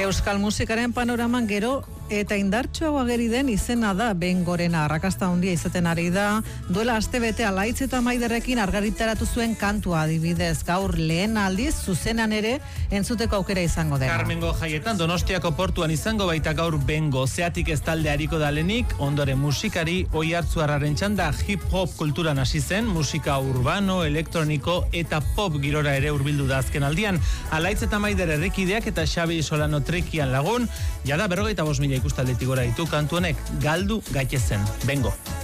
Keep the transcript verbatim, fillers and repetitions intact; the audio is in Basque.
Euskal musikaren panoraman gero eta indartsuago ageri den izena da Bengorena. Arrakasta handia izaten ari da. Duela astebete Alaitz eta Maiderrekin argitaratu zuen kantua adibidez. Gaur lehen aldiz zuzenan ere entzuteko aukera izango dena. Carmengo jaietan Donostiako portuan izango baita gaur Bengo. Zeatik ez talde hariko dalenik, ondoren musikari Oiartzuarraren txanda hip hop kulturan hasi zen, musika urbano, elektroniko eta pop girora ere hurbildu da azken aldian. Alaitz eta Maider herrikideak eta Xabi Solano Trekian lagun, jada berrogeita bost mila ikustaldetik gora ditu kantu honek, galdu gaitezen. Bengo.